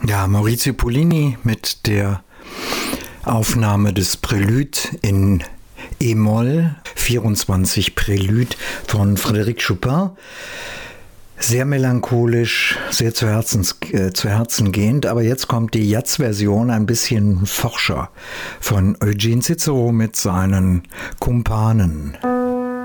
Ja, Maurizio Pollini mit der Aufnahme des Prelude in E-Moll, 24 Prelude von Frédéric Chopin. Sehr melancholisch, sehr zu Herzen gehend, aber jetzt kommt die Jazz-Version, ein bisschen forscher, von Eugene Cicero mit seinen Kumpanen.